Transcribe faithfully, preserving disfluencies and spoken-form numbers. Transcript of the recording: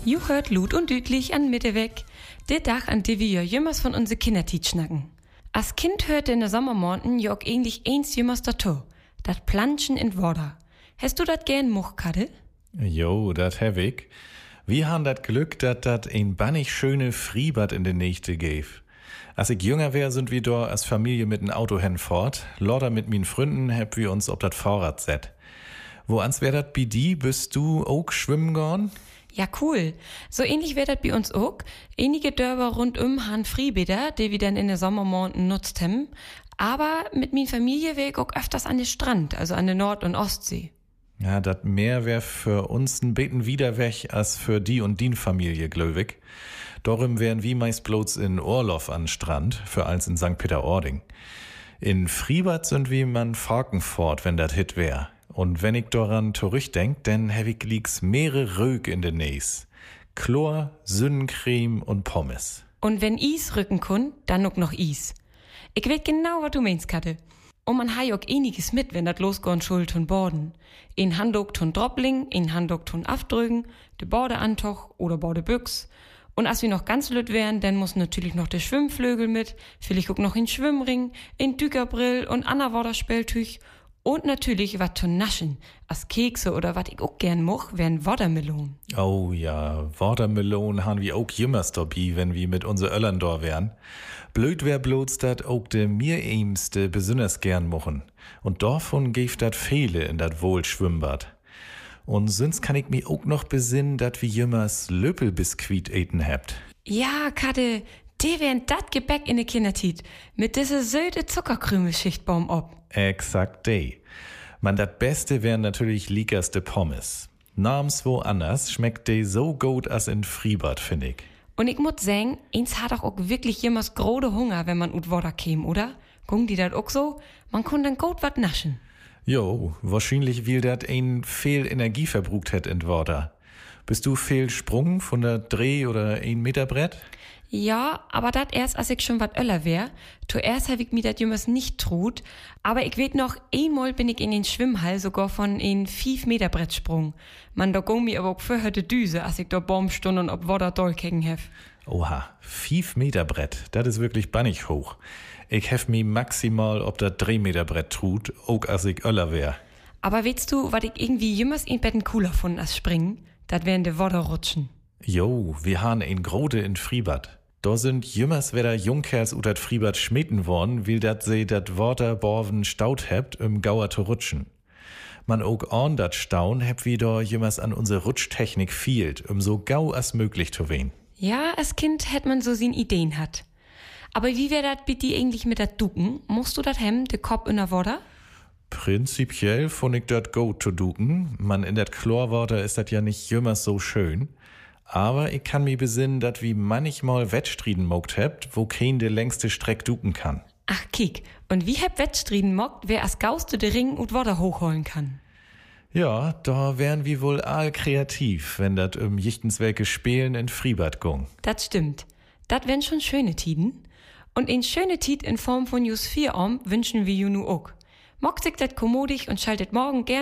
Ju hört Lut und Dütlich an Mitte weg. Der Dach, an dem wir jümmers von unse Kindertiet schnacken. Als Kind hörte in der Sommermorgen jo auch ähnlich eins jümmers dato. Dat Planschen in Wader. Hast du dat gern moch, Kadde? Jo, dat hab ich. Wir han dat Glück, dat dat ein bannig schöne Freibad in de Nächte gäf. Als ich jünger wär, sind wir da als Familie mit n Auto hinfort. Lauter mit min Fründen hab wir uns ob dat Fahrrad set. Wo ans wär dat bi di? Bist du auch schwimmen gorn? Ja, cool. So ähnlich wär dat bei uns auch. Einige Dörfer rundum han Freibäder, die wir dann in den Sommermonaten nutzt haben. Aber mit min Familie wär ich auch öfters an den Strand, also an der Nord- und Ostsee. Ja, dat Meer wär für uns n beten wieder weg als für die und din Familie, glöwig. Darum wären wir meist bloß in Urlaub an Strand, für eins in Sankt Peter-Ording. In Freibad sind wir man Falkenfort, wenn dat hit wär. Und wenn ich daran zurückdenk, dann hab ich lieg's mehrere Rög in de Näs. Chlor, Sünnencreme und Pommes. Und wenn Is rücken kun, dann auch noch Is. Ich weet genau, was du meinst, Katte. Und man ha auch einiges mit, wenn dat losgorn schuld und Borden. Ein Handok tun Droppling, ein Handok tun Afdrücken, de Bordeantoch oder Bordebüchs. Und als wir noch ganz lütt wären, dann muss natürlich noch der Schwimmflögel mit, vielleicht auch noch ein Schwimmring, ein Dükerbrill und Anna-Waderspeltüch. Und natürlich wat zu naschen, als Kekse oder wat ich auch gern moch, wären Watermelon. Oh ja, Watermelon han wir auch jümmers dabei, wenn wir mit unser Öllern da wären. Blöd wär bloß dat auch de mir eimste besonders gern mochen. Und davon geft dat viele in dat Wohlschwimmbad. Und sonst kann ich mir auch noch besinnen, dat wir jümmers Löppelbiskuit eten habt. Ja, Kade, die wären dat Gebäck in de Kindertiet. Mit dieser söde Zuckerkrümelschichtbaum ob. Exakt de. Man, dat Beste wären natürlich Liekers de Pommes. Namenswo anders schmeckt de so gut as in Freibad, find ich. Und ich muss sagen, eins hat doch auch wirklich jemals grode Hunger, wenn man ut Wader käm, oder? Gung die dat auch so? Man kann dann gut wat naschen. Jo, wahrscheinlich will dat ein viel Energie verbrucht hätt in Wader. Bist du viel Sprung von der Dreh- oder ein Meter Brett? Ja, aber dat erst, als ich schon wat öller wär. Zuerst hab ich mir dat jümmers nicht trut. Aber ich weet noch, einmal bin ich in den Schwimmhall sogar von ein fünf Meter Brett sprung. Man, da gong mir aber auch vorher de Düse, als ich da Baum stund und ob Wader doll kegen hef. Oha, fünf Meter Brett, dat is wirklich bannig hoch. Ich hef mi maximal ob dat drei Meter Brett trut, auch als ich öller wär. Aber weißt du, wat ich irgendwie jümmers in Betten cooler fand als springen? Dat wären de Waderrutschen. Jo, wir han ein Grode in Freibad. Da sind jümmers wieder Jungkerls ut dat Freibad schmeten worden, will dat se dat Water borven staut hebt, im Gauer zu rutschen. Man ook an dat Staun heb wie da jümmers an unsere Rutschtechnik fehlt, um so gau as möglich zu wehen. Ja, als Kind hätt man so sin Ideen hat. Aber wie wär dat bei dir eigentlich mit dat Duken? Musst du dat hem, de Kopf in der Wader? Prinzipiell fand ich dat gut zu duken. Man, in dat Chlorwater ist dat ja nicht jümmers so schön. Aber ich kann mi besinnen, dat wie manchmal Wettstriden mogt hebt, wo kein de längste Streck duken kann. Ach, kiek. Und wie heb Wettstriden mogt, wer as gauste de Ring und Wader hochholen kann? Ja, da wären wir wohl all kreativ, wenn dat um jichtenswelke Spielen in Freibad gung. Dat stimmt. Dat wären schon schöne Tiden. Und ein schöne Tiet in Form von Jus vier Om wünschen wir ju nu ook. Mogt sich dat kommodig und schaltet morgen gern